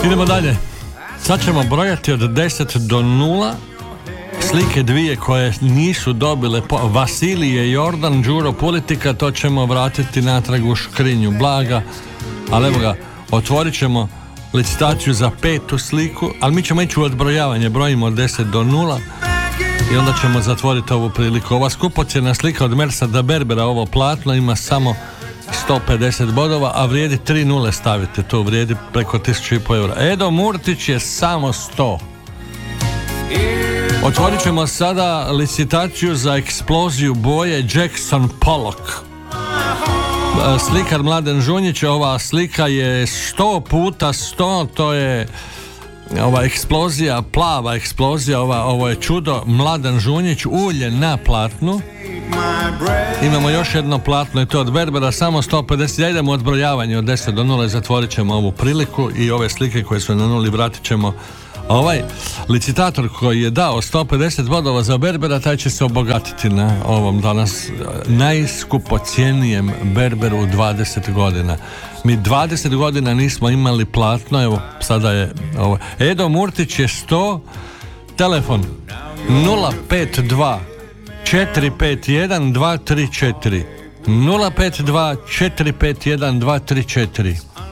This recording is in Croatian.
Idemo dalje. Sad ćemo brojati od 10 do 0. Slike dvije koje nisu dobile Vasilije Jordan, Đuro Politika, to ćemo vratiti natrag u škrinju blaga. Ali evo ga, otvorit ćemo licitaciju za 5. sliku, ali mi ćemo ići u odbrojavanje, brojimo od 10 do 0 i onda ćemo zatvoriti ovu priliku. Ova skupocjena slika od Mersada Berbera, ovo platno, ima samo 150 bodova, a vrijedi 3 nule stavite, to vrijedi preko 1500 eura. Edo Murtić je samo 100. Otvorit ćemo sada licitaciju za eksploziju boje Jackson Pollock. Slikar Mladen Žunjić, ova slika je 100 puta 100, to je ova eksplozija, plava eksplozija, ovo je čudo Mladen Žunjić, ulje na platnu. Imamo još jedno platno i to od Berbera, samo 150. Ja idemo odbrojavanje od 10 do 0 i zatvorit ćemo ovu priliku i ove slike koje su na nuli vratit ćemo. Ovaj licitator koji je dao 150 bodova za Berbera, taj će se obogatiti na ovom danas najskupocjenijem Berberu u 20 godina. Mi 20 godina nismo imali platno, evo sada je ovo. Edo Murtić je 100, telefon 052 451 234 052 451 234.